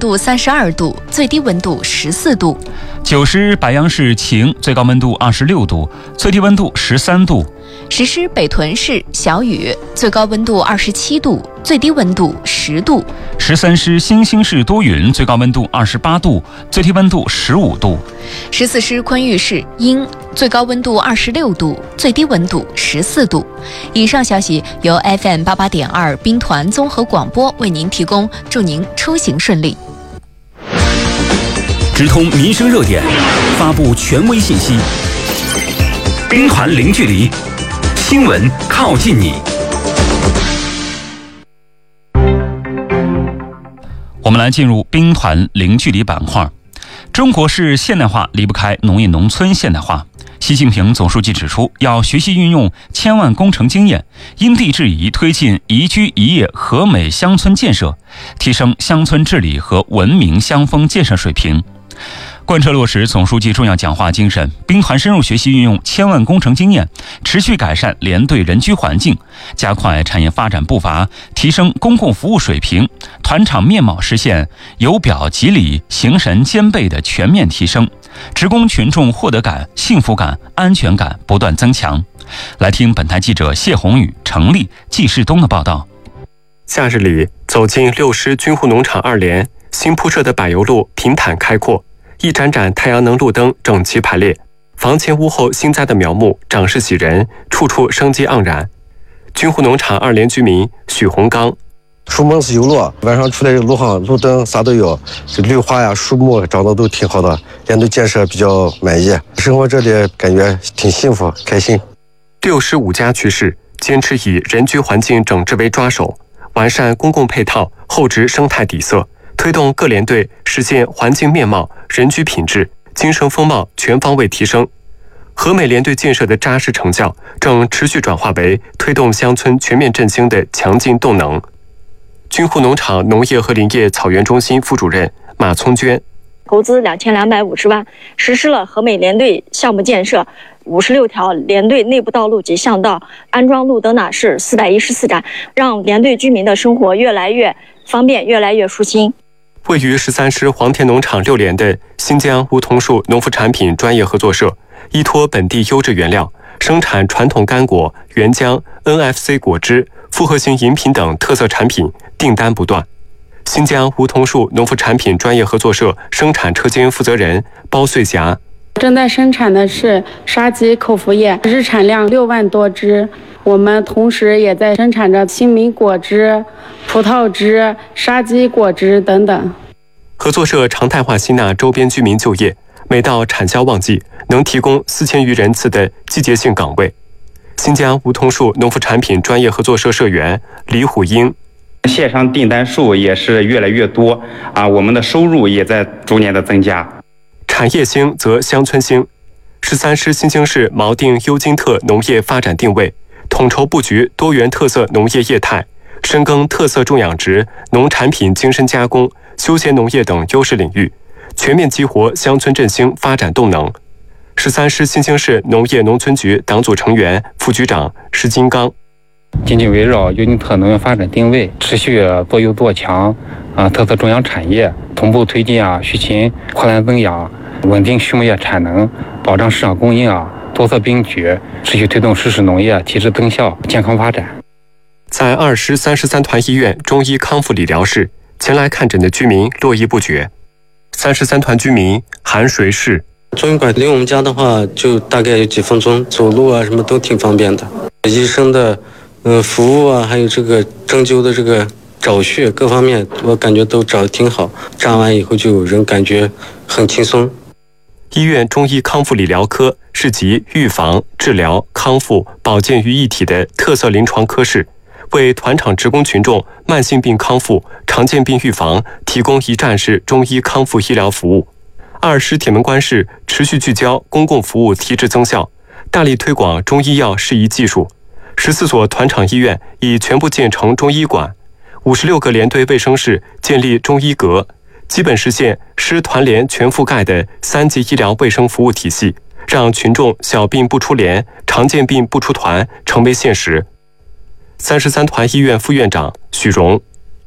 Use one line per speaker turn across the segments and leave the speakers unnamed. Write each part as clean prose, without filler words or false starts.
度32度，最低温度14度。
9时白杨市晴，最高温度26度，最低温度13度。
10时北屯市小雨，最高温度27度，最低温度10度。
13时新兴市多云，最高温度28度，最低温度15度。
14时昆玉市阴，最高温度26度，最低温度14度。以上消息由 FM88.2 兵团综合广播为您提供，祝您出行顺利。
直通民生热点，发布权威信息，兵团零距离，新闻靠近你。
我们来进入兵团零距离板块。中国式现代化离不开农业农村现代化。习近平总书记指出，要学习运用千万工程经验，因地制宜推进宜居宜业和美乡村建设，提升乡村治理和文明乡风建设水平。贯彻落实总书记重要讲话精神，兵团深入学习运用千万工程经验，持续改善连队人居环境，加快产业发展步伐，提升公共服务水平，团场面貌实现由表及里、形神兼备的全面提升，职工群众获得感、幸福感、安全感不断增强。来听本台记者谢宏宇、程丽、季世东的报道。
夏日里，走进6师军户农场2连，新铺设的柏油路平坦开阔，一盏盏太阳能路灯整齐排列，房前屋后新栽的苗木长势喜人，处处生机盎然。军户农场2连居民许洪刚：
出门是有路，晚上出来路上路灯啥都有，这绿化呀、树木长得都挺好的，连队建设比较满意，生活这里感觉挺幸福开心。
6师5家区市坚持以人居环境整治为抓手，完善公共配套、厚植生态底色，推动各连队实现环境面貌、人居品质、精神风貌全方位提升。和美连队建设的扎实成效正持续转化为推动乡村全面振兴的强劲动能。军户农场农业和林业草原中心副主任马聪娟：
投资2250万，实施了和美连队项目建设，56条连队内部道路及巷道，安装路灯呢是414盏，让连队居民的生活越来越方便，越来越舒心。
位于13师黄田农场6连的新疆梧桐树农副产品专业合作社，依托本地优质原料，生产传统干果、原浆、NFC 果汁、复合型饮品等特色产品，订单不断。新疆梧桐树农副产品专业合作社生产车间负责人包穗霞：
正在生产的是沙棘口服液，日产量6万多支。我们同时也在生产着新米果汁、葡萄汁、沙棘果汁等等。
合作社常态化吸纳周边居民就业，每到产销旺季，能提供4000余人次的季节性岗位。新疆梧桐树农副产品专业合作社社员李虎英：
线上订单数也是越来越多我们的收入也在逐年的增加。
产业兴则乡村兴。13师新兴市锚定优金特农业发展定位，统筹布局多元特色农业业态，深耕特色种养殖、农产品精深加工、休闲农业等优势领域，全面激活乡村振兴发展动能。13师新兴市农业农村局党组成员、副局长石金刚：
紧紧围绕优金特农业发展定位，持续做优做强特色种养产业，同步推进畜禽扩散增养，稳定畜牧业产能，保障市场供应多色并举，持续推动实施农业提质增效、健康发展。
在2师33团医院中医康复理疗室，前来看诊的居民络绎不绝。33团居民韩水市：
中医馆离我们家的话，就大概有几分钟，走路什么都挺方便的。医生的服务还有这个针灸的这个找穴各方面，我感觉都找得挺好。扎完以后就人感觉很轻松。
医院中医康复理疗科是集预防、治疗、康复、保健于一体的特色临床科室，为团场职工群众慢性病康复、常见病预防提供一站式中医康复医疗服务。2师铁门关市持续聚焦公共服务提质增效，大力推广中医药适宜技术。14所团场医院已全部建成中医馆，56个连队卫生室建立中医阁，基本实现师团联全覆盖的3级医疗卫生服务体系，让群众小病不出连、常见病不出团成为现实。33团医院副院长许荣：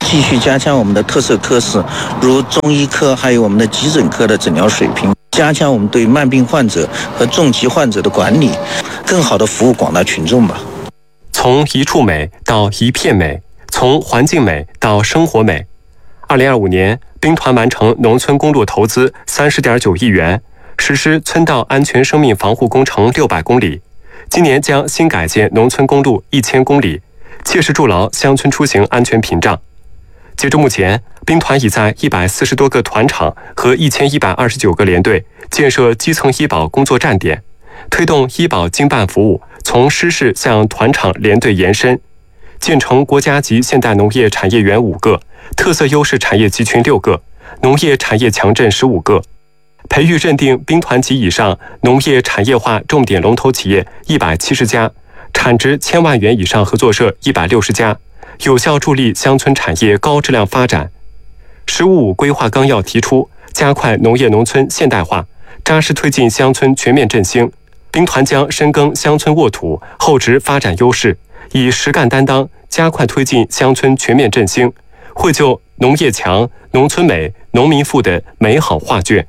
继续加强我们的特色科室，如中医科还有我们的急诊科的诊疗水平，加强我们对慢病患者和重疾患者的管理，更好地服务广大群众吧。
从一处美到一片美，从环境美到生活美。2025年，兵团完成农村公路投资30.9亿元，实施村道安全生命防护工程600公里。今年将新改建农村公路1000公里，切实筑牢乡村出行安全屏障。截至目前，兵团已在140多个团场和1129个连队建设基层医保工作站点，推动医保经办服务从师室向团场连队延伸，建成国家级现代农业产业园5个，特色优势产业集群6个，农业产业强镇15个，培育认定兵团级以上农业产业化重点龙头企业170家，产值1000万元以上合作社160家，有效助力乡村产业高质量发展。“15+5”规划纲要提出，加快农业农村现代化，扎实推进乡村全面振兴。兵团将深耕乡村沃土、厚植发展优势，以实干担当，加快推进乡村全面振兴，绘就农业强、农村美、农民富的美好画卷。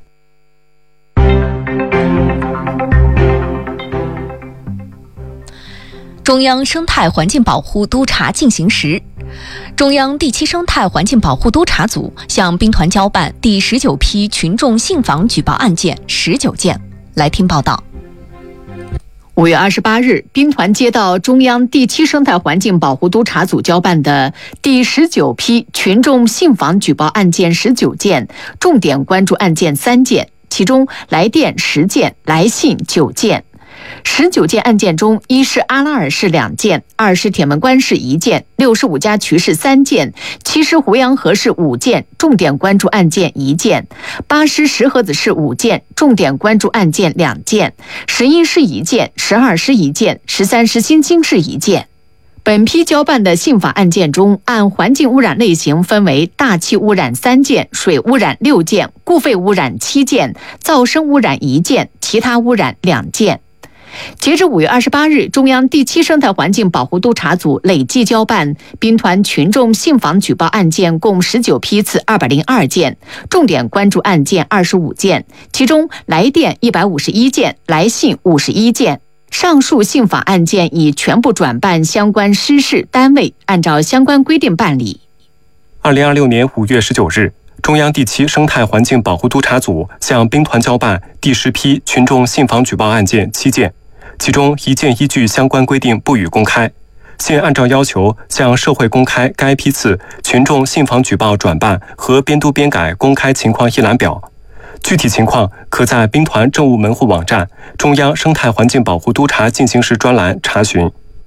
中央生态环境保护督查进行时，中央第7生态环境保护督查组向兵团交办第19批群众信访举报案件19件。来听报道。
5月28日，兵团接到中央第7生态环境保护督查组交办的第19批群众信访举报案件19件，重点关注案件3件，其中来电10件，来信9件。19件案件中，一是阿拉尔市2件，二是铁门关市1件，65家渠市3件，7师胡杨河市5件，重点关注案件1件，8师石河子市5件，重点关注案件2件，11师1件，12师1件，13师新兴市1件。本批交办的信访案件中，按环境污染类型分为大气污染3件，水污染6件，固废污染7件，噪声污染1件，其他污染2件。截至5月28日，中央第7生态环境保护督查组累计交办兵团群众信访举报案件共19批次202件，重点关注案件25件，其中来电151件，来信51件。上述信访案件已全部转办相关师室单位，按照相关规定办理。
2026年5月19日，中央第7生态环境保护督查组向兵团交办第10批群众信访举报案件7件，其中1件依据相关规定不予公开，现按照要求向社会公开该批次群众信访举报转办和编读编改公开情况一览表。具体情况可在兵团政务门户网站中央生态环境保护督查进行时专栏查询。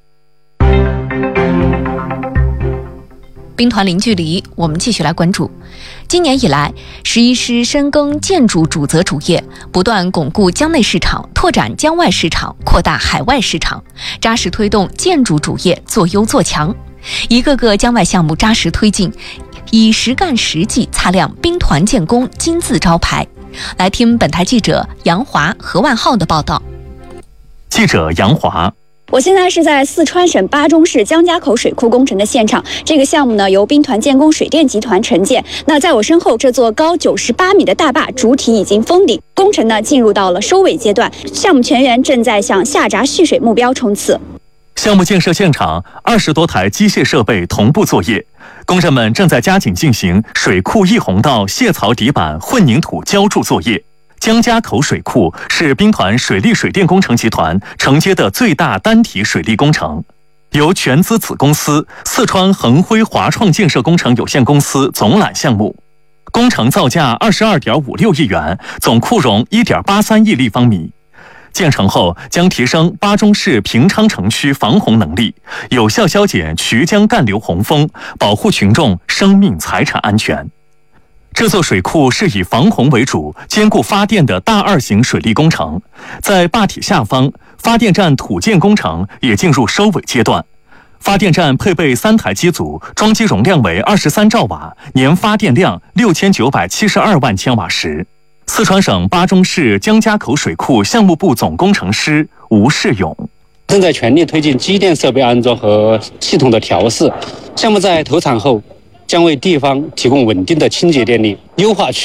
兵团零距离，我们继续来关注。今年以来，11师深耕建筑主责主业，不断巩固疆内市场，拓展疆外市场，扩大海外市场，扎实推动建筑主业做优做强，一个个疆外项目扎实推进，以实干实际擦亮兵团建功金字招牌。来听本台记者杨华、何万浩的报道。
记者杨华。
我现在是在四川省巴中市江家口水库工程的现场，这个项目呢由兵团建工水电集团承建。那在我身后这座高98米的大坝主体已经封顶，工程呢进入到了收尾阶段，项目全员正在向下闸蓄水目标冲刺。
项目建设现场20多台机械设备同步作业，工人们正在加紧进行水库溢洪道卸槽底板混凝土浇筑作业。江家口水库是兵团水利水电工程集团承接的最大单体水利工程，由全资子公司四川恒辉华创建设工程有限公司总揽项目。工程造价22.56亿元，总库容1.83亿立方米。建成后将提升巴中市平昌城区防洪能力，有效消减衢江干流洪峰，保护群众生命财产安全。这座水库是以防洪为主，兼顾发电的大2型水利工程。在坝体下方，发电站土建工程也进入收尾阶段。发电站配备3台机组，装机容量为23兆瓦，年发电量6972万千瓦时。四川省巴中市江家口水库项目部总工程师吴世勇：
正在全力推进机电设备安装和系统的调试。项目在投产后将为地方提供稳定的清洁电力，优化